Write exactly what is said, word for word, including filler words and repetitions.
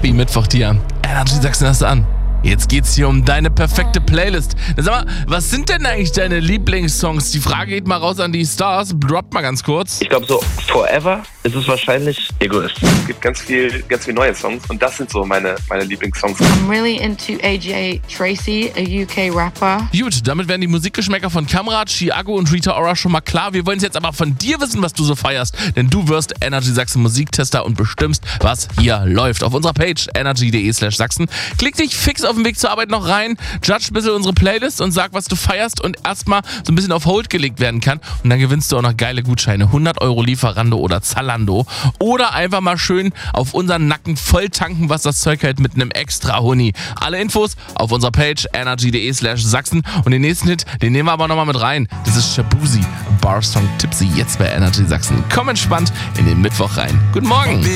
Happy Mittwoch dir. Energy Sachsen hast du an. Jetzt geht's hier um deine perfekte Playlist. Sag mal, was sind denn eigentlich deine Lieblingssongs? Die Frage geht mal raus an die Stars. Droppt mal ganz kurz. Ich glaube, so Forever ist es wahrscheinlich Egoist. Es gibt ganz viel, ganz viel neue Songs und das sind so meine, meine Lieblingssongs. I'm really into A J Tracy, a U K rapper. Gut, damit werden die Musikgeschmäcker von Kamrat, Chiago und Rita Ora schon mal klar. Wir wollen jetzt aber von dir wissen, was du so feierst, denn du wirst Energy Sachsen Musiktester und bestimmst, was hier läuft. Auf unserer Page energy.de slash Sachsen. Klick dich fix auf dem Weg zur Arbeit noch rein, judge ein bisschen unsere Playlist und sag, was du feierst und erstmal so ein bisschen auf Hold gelegt werden kann. Und dann gewinnst du auch noch geile Gutscheine. hundert Euro Lieferando oder Zalando. Oder einfach mal schön auf unseren Nacken voll tanken, was das Zeug hält mit einem extra Huni. Alle Infos auf unserer Page energy.de slash Sachsen. Und den nächsten Hit, den nehmen wir aber nochmal mit rein. Das ist Shabuzi, Bar Song Tipsy, jetzt bei Energy Sachsen. Komm entspannt in den Mittwoch rein. Guten Morgen.